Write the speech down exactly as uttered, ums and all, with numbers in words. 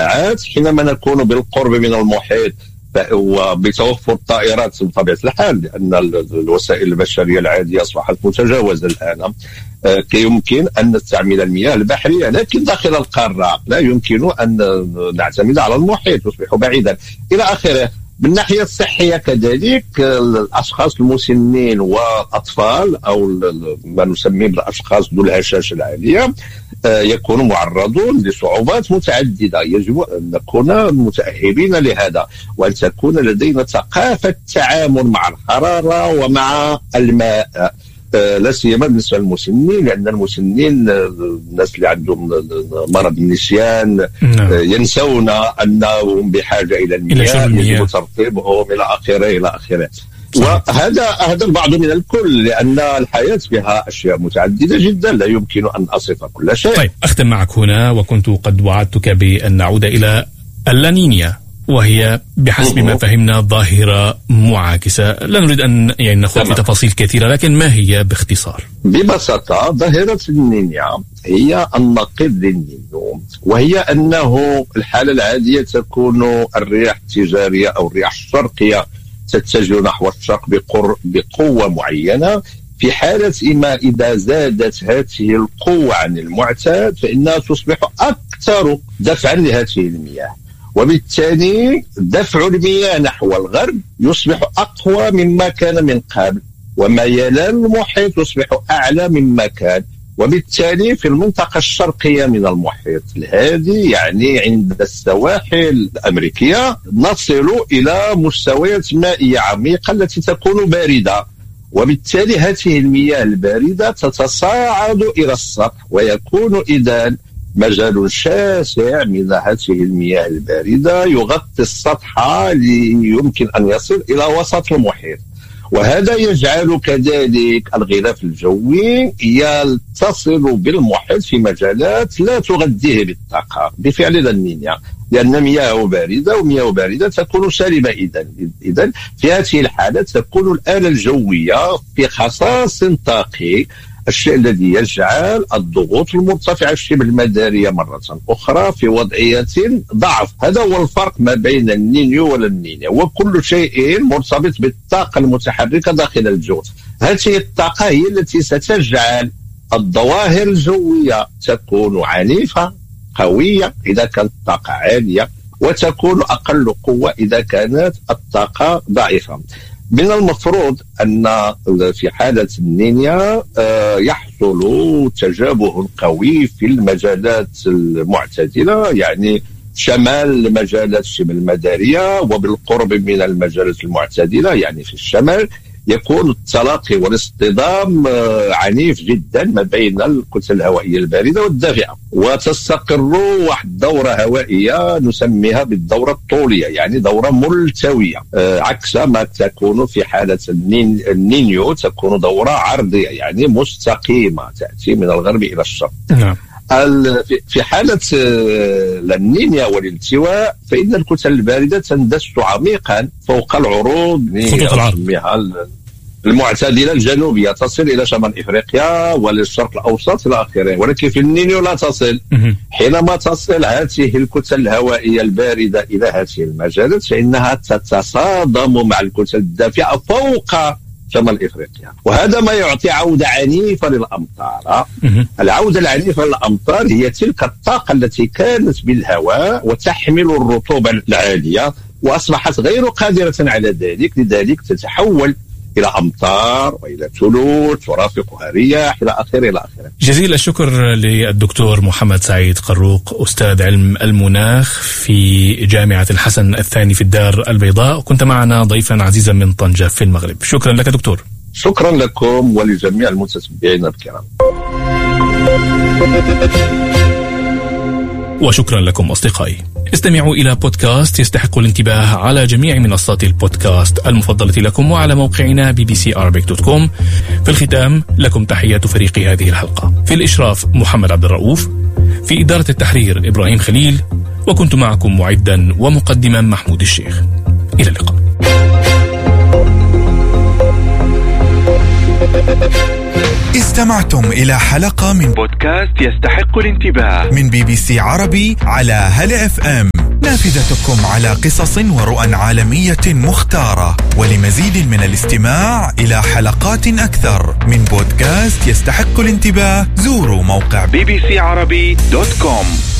ساعات حينما نكون بالقرب من المحيط وبتوفر الطائرات بطبيعة الحال، لأن الوسائل البشرية العادية أصبحت متجاوزة الآن، يمكن أن نستعمل المياه البحرية، لكن داخل القارة لا يمكن أن نعتمد على المحيط، يصبح بعيدا إلى آخره. بالناحية الصحية كذلك الأشخاص المسنين والأطفال أو ما نسميه بالأشخاص ذو الهشاشة العالية يكونوا معرضون لصعوبات متعددة. يجب أن نكون متأهبين لهذا، وأن تكون لدينا ثقافة تعامل مع الحرارة ومع الماء، لا سيما بالنسبه للمسنين، لان المسنين الناس اللي عندهم مرض النسيان ينسون انهم بحاجه الى المياه، يجب ترطيبهم الى اخره الى اخره. وهذا هذا البعض من الكل، لان الحياه فيها اشياء متعدده جدا لا يمكن ان اصف كل شيء. طيب اختم معك هنا، وكنت قد وعدتك بان نعود الى اللانينيا، وهي بحسب ما فهمنا ظاهرة معاكسة. لا نريد أن يعني نخوض في تفاصيل كثيرة، لكن ما هي باختصار؟ ببساطة ظاهرة النينيا هي النقيض للنينيو، وهي أنه الحالة العادية تكون الرياح التجارية أو الرياح الشرقية تتجه نحو الشرق بقوة معينة. في حالة ما إذا زادت هذه القوة عن المعتاد فإنها تصبح أكثر دفعا لهذه المياه، وبالتالي دفع المياه نحو الغرب يصبح أقوى مما كان من قبل، وميلان المحيط يصبح أعلى مما كان. وبالتالي في المنطقة الشرقية من المحيط الهادي، يعني عند السواحل الأمريكية، نصل إلى مستويات مائية عميقة التي تكون باردة، وبالتالي هذه المياه الباردة تتصاعد إلى السطح، ويكون إذن مجال شاسع من هذه المياه الباردة يغطي السطح ليمكن أن يصل إلى وسط المحيط. وهذا يجعل كذلك الغلاف الجوي يتصل بالمحيط في مجالات لا تغذيه بالطاقة بفعل النينيا، لأن مياه باردة ومياه باردة تكون سالبة. إذن إذن في هذه الحالة تكون الآلة الجوية في خصاص طاقي، الشيء الذي يجعل الضغوط المرتفعة شبه المدارية مرة أخرى في وضعية ضعف. هذا هو الفرق ما بين النينيو والنينيا، وكل شيء مرتبط بالطاقة المتحركة داخل الجو. هذه الطاقة هي التي ستجعل الظواهر الجوية تكون عنيفة قوية إذا كانت الطاقة عالية، وتكون أقل قوة إذا كانت الطاقة ضعيفة. من المفروض أن في حالة النينيا يحصل تجابه قوي في المجالات المعتدلة، يعني شمال مجالات شبه المدارية وبالقرب من المجالات المعتدلة، يعني في الشمال يكون التلاقي والاصطدام عنيف جدا ما بين الكتل الهوائية الباردة والدافئة، وتستقر واحد دورة هوائية نسميها بالدورة الطولية، يعني دورة ملتوية، عكس ما تكون في حالة النينيو تكون دورة عرضية، يعني مستقيمة تأتي من الغرب إلى الشرق. نعم. في حالة النينيا والالتواء فإن الكتل الباردة تندس عميقا فوق العروض المعتدلة الجنوبية، تصل إلى شمال إفريقيا وللشرق الأوسط إلى آخره، ولكن في النينيو لا تصل. حينما تصل هذه الكتل الهوائية الباردة إلى هذه المجالات فإنها تتصادم مع الكتل الدافئة فوق شمال إفريقيا، وهذا ما يعطي عودة عنيفة للأمطار. العودة العنيفة للأمطار هي تلك الطاقة التي كانت بالهواء وتحمل الرطوبة العالية وأصبحت غير قادرة على ذلك، لذلك تتحول إلى أمطار وإلى ثلوج ترافقها رياح إلى آخره إلى آخره. جزيل الشكر للدكتور محمد سعيد قروق، أستاذ علم المناخ في جامعة الحسن الثاني في الدار البيضاء، كنت معنا ضيفا عزيزا من طنجة في المغرب. شكرا لك دكتور. شكرا لكم ولجميع المتتبعين الكرام. وشكرا لكم أصدقائي. استمعوا إلى بودكاست يستحق الانتباه على جميع منصات البودكاست المفضلة لكم وعلى موقعنا بي بي سي أرابيك دوت كوم. في الختام لكم تحيات فريق هذه الحلقة، في الإشراف محمد عبد الرؤوف، في إدارة التحرير إبراهيم خليل، وكنت معكم معدا ومقدما محمود الشيخ. إلى اللقاء. استمعتم إلى حلقة من بودكاست يستحق الانتباه من بي بي سي عربي على هلا اف ام، نافذتكم على قصص ورؤى عالمية مختارة. ولمزيد من الاستماع إلى حلقات أكثر من بودكاست يستحق الانتباه زوروا موقع بي بي سي عربي دوت كوم.